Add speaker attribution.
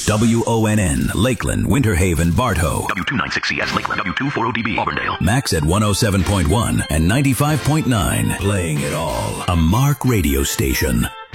Speaker 1: WONN, Lakeland, Winter Haven, Bartow.
Speaker 2: W296CS, Lakeland. W240DB, Auburndale.
Speaker 1: Max at 107.1 and 95.9. Playing it all. A Mark radio station.